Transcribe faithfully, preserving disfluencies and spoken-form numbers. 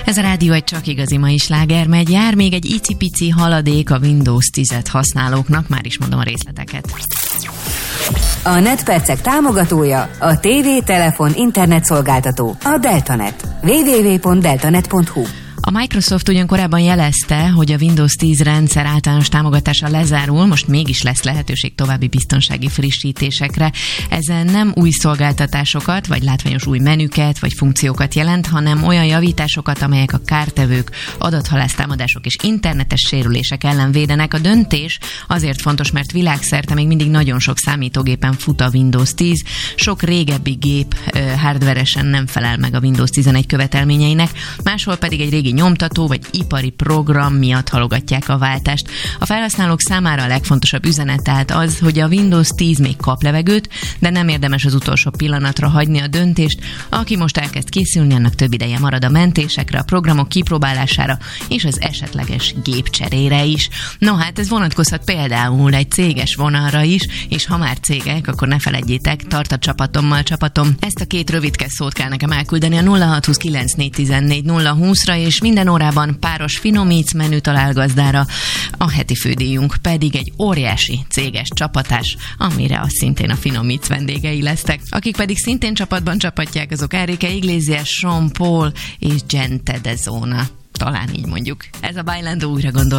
Ez a rádió egy csak igazi mai sláger megy, jár még egy icipici haladék a Windows tízet használóknak, már is mondom a részleteket. A NetPercek támogatója a tévé, telefon, internet szolgáltató, a Deltanet. double-u double-u double-u pont deltanet pont hu. A Microsoft ugyan korábban jelezte, hogy a Windows tíz rendszer általános támogatása lezárul, most mégis lesz lehetőség további biztonsági frissítésekre. Ezen nem új szolgáltatásokat, vagy látványos új menüket, vagy funkciókat jelent, hanem olyan javításokat, amelyek a kártevők, adathalásztámadások és internetes sérülések ellen védenek. A döntés azért fontos, mert világszerte még mindig nagyon sok számítógépen fut a Windows tíz, sok régebbi gép uh, hardveresen nem felel meg a Windows tizenegy követelményeinek, máshol pedig egy régi nyomtató vagy ipari program miatt halogatják a váltást. A felhasználók számára a legfontosabb üzenet tehát az, hogy a Windows tíz még kap levegőt, de nem érdemes az utolsó pillanatra hagyni a döntést. Aki most elkezd készülni, annak több ideje marad a mentésekre, a programok kipróbálására és az esetleges gépcserére is. No hát ez vonatkozhat például egy céges vonalra is, és ha már cégek, akkor ne feledjétek, tart a csapatommal csapatom. Ezt a két rövidke szót kell nekem elküldeni a nulla hat huszonkilenc négy tizennégy nulla húszra, és minden órában páros finomíts menü talál gazdára. A heti fődíjunk pedig egy óriási céges csapatás, amire az szintén a finomíts vendégei lesznek. Akik pedig szintén csapatban csapatják, azok Enrique Iglesias, Sean Paul és Gente de Zona. Talán így mondjuk. Ez a Bailando újra gondol.